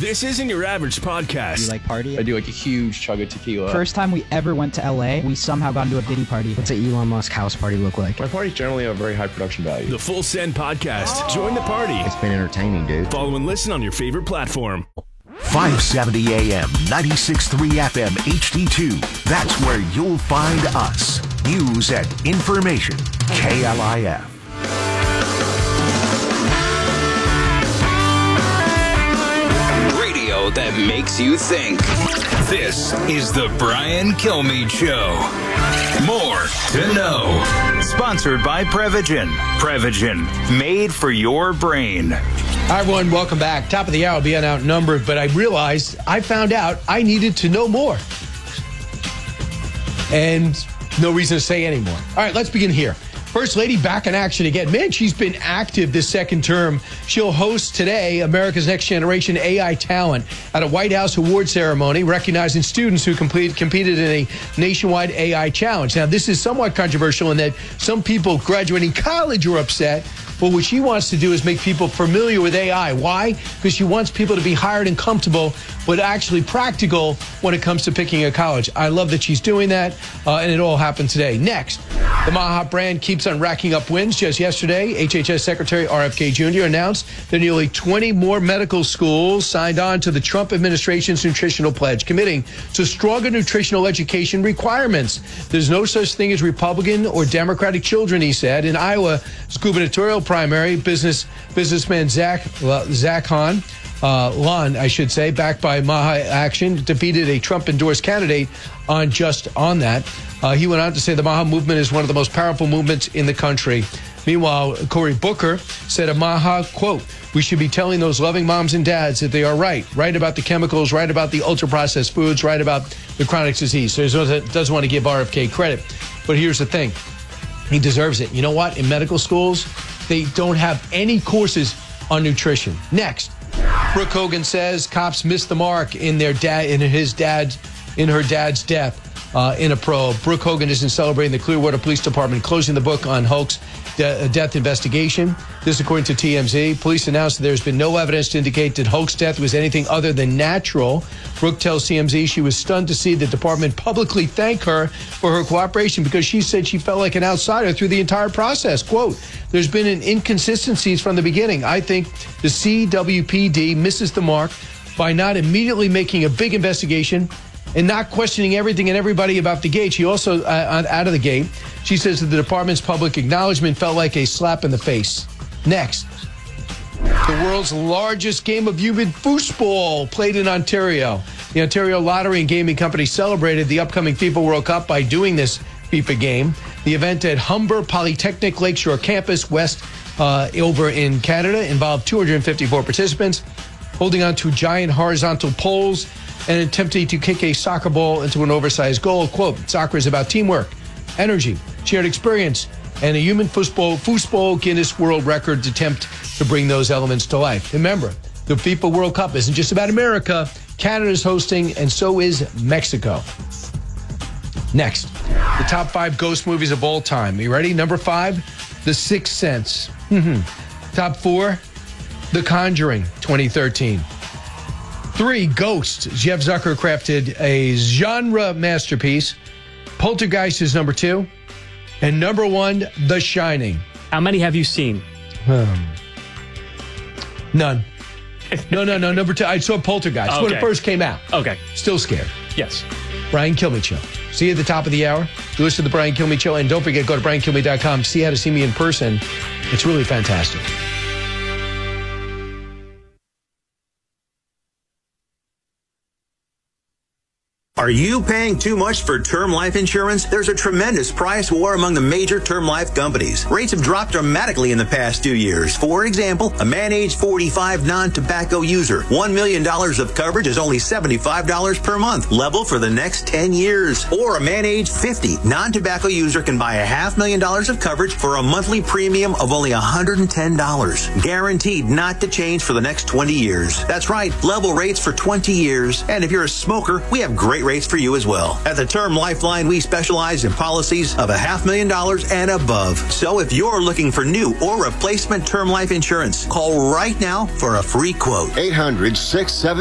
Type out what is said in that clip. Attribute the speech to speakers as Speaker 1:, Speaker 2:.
Speaker 1: This isn't your average podcast.
Speaker 2: You like party?
Speaker 3: I do like a huge chug of tequila.
Speaker 2: First time we ever went to LA, we somehow got into a Diddy party.
Speaker 4: What's an Elon Musk house party look like?
Speaker 3: My parties generally have a very high production value.
Speaker 1: The Full Send Podcast. Join the party.
Speaker 4: It's been entertaining, dude.
Speaker 1: Follow and listen on your favorite platform.
Speaker 5: 570 AM, 96.3 FM, HD2. That's where you'll find us. News and information. KLIF.
Speaker 6: Radio that makes you think. This is the Brian Kilmeade Show. More to know. Sponsored by Prevagen. Prevagen, made for your brain.
Speaker 7: Hi, everyone. Welcome back. Top of the hour, being outnumbered, but I realized I found out I needed to know more. And no reason to say anymore. All right, let's begin here. First Lady back in action again. Man, she's been active this second term. She'll host today America's Next Generation AI Talent at a White House award ceremony recognizing students who competed in a nationwide AI challenge. Now, this is somewhat controversial in that some people graduating college are upset. But what she wants to do is make people familiar with AI. Why? Because she wants people to be hired and comfortable, but actually practical when it comes to picking a college. I love that she's doing that, and it all happened today. Next, the Maha brand keeps on racking up wins. Just yesterday, HHS Secretary RFK Jr. announced that nearly 20 more medical schools signed on to the Trump administration's nutritional pledge, committing to stronger nutritional education requirements. There's no such thing as Republican or Democratic children, he said. In Iowa's gubernatorial primary, businessman Zach Lon, I should say, backed by Maha Action, defeated a Trump-endorsed candidate on that. He went on to say the Maha movement is one of the most powerful movements in the country. Meanwhile, Cory Booker said of Maha, quote, "We should be telling those loving moms and dads that they are right about the chemicals, right about the ultra-processed foods, right about the chronic disease." So he doesn't want to give RFK credit. But here's the thing. He deserves it. You know what? In medical schools, they don't have any courses on nutrition. Next, Brooke Hogan says cops missed the mark in her dad's death in a probe. Brooke Hogan isn't celebrating the Clearwater Police Department closing the book on Hoke's death investigation. This, according to TMZ. Police announced that there's been no evidence to indicate that Hoke's death was anything other than natural. Brooke tells TMZ she was stunned to see the department publicly thank her for her cooperation because she said she felt like an outsider through the entire process. Quote, "There's been an inconsistencies from the beginning. I think the CWPD misses the mark by not immediately making a big investigation and not questioning everything and everybody about the gate." She also, out of the gate, she says that the department's public acknowledgement felt like a slap in the face. Next, the world's largest game of human foosball played in Ontario. The Ontario Lottery and Gaming Company celebrated the upcoming FIFA World Cup by doing this FIFA game. The event at Humber Polytechnic Lakeshore Campus West over in Canada involved 254 participants holding onto giant horizontal poles and attempting to kick a soccer ball into an oversized goal. Quote, "Soccer is about teamwork, energy, shared experience, and a human foosball Guinness World Records attempt to bring those elements to life." Remember, the FIFA World Cup isn't just about America. Canada's hosting, and so is Mexico. Next, the top 5 ghost movies of all time. Are you ready? Number 5, The Sixth Sense. Top 4, The Conjuring, 2013. 3, Ghost. Jeff Zucker crafted a genre masterpiece. Poltergeist is number 2. And number 1, The Shining.
Speaker 8: How many have you seen?
Speaker 7: None. No. Number 2, I saw Poltergeist when it first came out.
Speaker 8: Okay.
Speaker 7: Still scared.
Speaker 8: Yes.
Speaker 7: Brian Kilmeade Show. See you at the top of the hour. You listen to the Brian Kilmeade Show. And don't forget, go to briankilmeade.com. See how to see me in person. It's really fantastic.
Speaker 9: Are you paying too much for term life insurance? There's a tremendous price war among the major term life companies. Rates have dropped dramatically in the past 2 years. For example, a man age 45 non-tobacco user, $1 million of coverage is only $75 per month, level for the next 10 years. Or a man age 50 non-tobacco user can buy $500,000 of coverage for a monthly premium of only $110, guaranteed not to change for the next 20 years. That's right, level rates for 20 years. And if you're a smoker, we have great rates for you as well. At the Term Lifeline, we specialize in policies of $500,000 and above. So if you're looking for new or replacement term life insurance, call right now for a free quote.
Speaker 5: 800-670